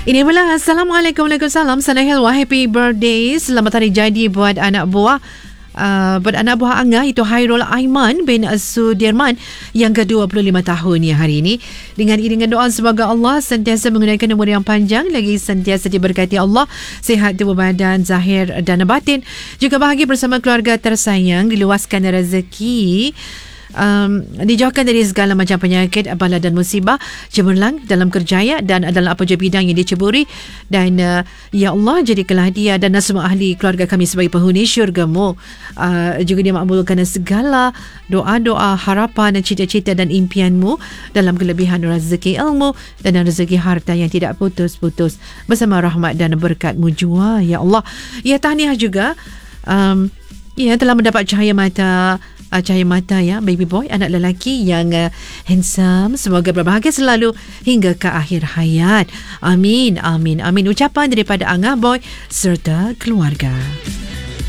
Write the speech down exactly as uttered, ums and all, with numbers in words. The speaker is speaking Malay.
Ini pula Assalamualaikum Waalaikumsalam. Sanahilwa, happy birthday. Selamat hari jadi buat anak buah Uh, buat anak buah Angah itu Hairul Aiman bin Sudirman yang ke dua puluh lima tahun ya hari ini. Dengan iringan doa semoga Allah sentiasa menggunakan umur yang panjang, lagi sentiasa diberkati Allah, sihat tubuh badan zahir dan batin, juga bahagia bersama keluarga tersayang, diluaskan rezeki, Um, dijauhkan dari segala macam penyakit, bala dan musibah, cemerlang dalam kerjaya dan dalam apa je bidang yang diceburi. Dan uh, ya Allah, jadikanlah dia dan semua ahli keluarga kami sebagai penghuni syurga-Mu. Uh, juga dia makbulkan segala doa-doa, harapan dan cita-cita dan impian-Mu dalam kelebihan rezeki ilmu dan rezeki harta yang tidak putus-putus, bersama rahmat dan berkat-Mu jua ya Allah. Ya, tahniah juga um, ya telah mendapat cahaya mata Uh, cahaya mata ya, baby boy, anak lelaki yang uh, handsome. Semoga berbahagia selalu hingga ke akhir hayat. Amin, amin, amin. Ucapan daripada Angah Boy serta keluarga.